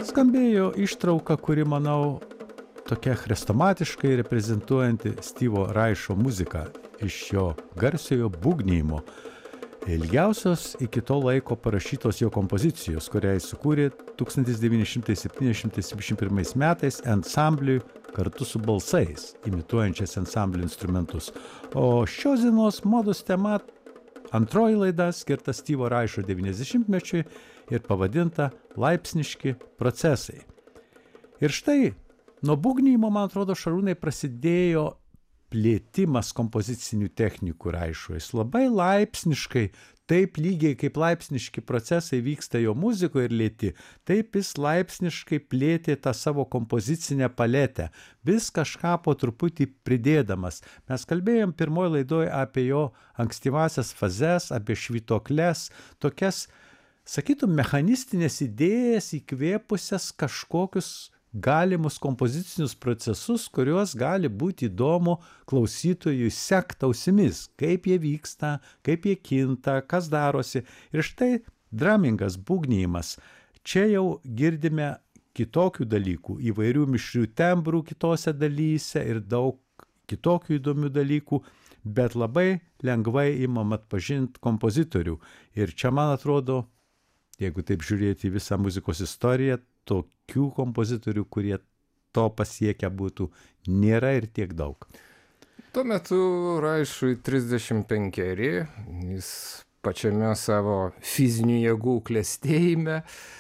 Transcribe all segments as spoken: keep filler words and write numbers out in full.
Skambėjo ištrauka, kuri, manau, tokia chrestomatiškai reprezentuojanti Styvo Raišo muziką iš jo garsiojo būgnijimo, ilgiausios iki to laiko parašytos jo kompozicijos, kurią jis sukūrė tūkstantis devyni šimtai septyniasdešimt pirmais metais ansambliui kartu su balsais, imituojančias ansamblių instrumentus. O šios dienos modos tema antroji laida skirta Styvo Raišo devyniasdešimtmečiui ir pavadinta Laipsniški procesai. Ir štai, nuo būgnijimo, man atrodo, Šarūnai, prasidėjo plėtimas kompozicinių technikų Raišo. Jis labai laipsniškai, taip lygiai kaip laipsniški procesai vyksta jo muzikoje ir lėti, taip jis laipsniškai plėtė tą savo kompozicinę paletę, vis kažką po truputį pridėdamas. Mes kalbėjom pirmoje laidoje apie jo ankstyvasias fazes, apie švytuokles, tokias, sakytum, mechanistinės idėjas įkvėpusias kažkokius galimus kompozicinius procesus, kuriuos gali būti įdomu klausytojui sekti ausimis, kaip jie vyksta, kaip jie kinta, kas darosi. Ir štai dramingas, būgnijimas. Čia jau girdime kitokių dalykų, įvairių mišrių tembrų kitose dalyse ir daug kitokių įdomių dalykų, bet labai lengvai imam atpažinti kompozitorių. Ir čia, man atrodo, jeigu taip žiūrėti į visą muzikos istoriją, tokių kompozitorių, kurie to pasiekę būtų, nėra ir tiek daug. Tuo metu Raišui trisdešimt penkeri, jis pačiame savo fizinių jėgų klestėjime.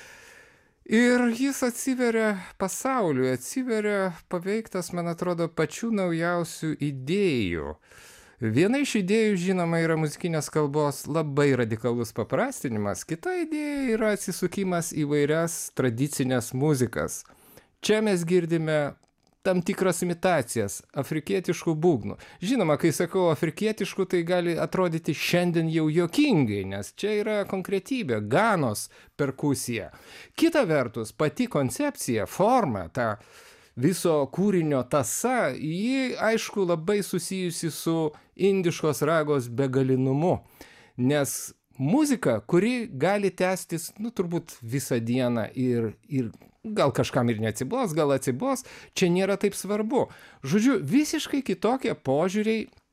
Ir jis atsiveria pasauliui, atsiveria paveiktas, man atrodo, pačių naujausių idėjų. Viena iš idėjų, žinoma, yra muzikinės kalbos labai radikalus paprastinimas, kita idėja yra atsisukimas į vairias tradicinės muzikas. Čia mes girdime tam tikras imitacijas afrikietiškų būgnų. Žinoma, kai sakau afrikietiškų, tai gali atrodyti šiandien jau juokingai, nes čia yra konkretybė, Ganos perkusija. Kita vertus, pati koncepcija, forma, ta viso kūrinio tąsa, ji, aišku, labai susijusi su indiškos ragos begalinumu, nes muzika, kuri gali tęstis, nu, turbūt visą dieną ir, ir gal kažkam ir neatsibos, gal atsibos, čia nėra taip svarbu. Žodžiu, visiškai kitokie požiūriai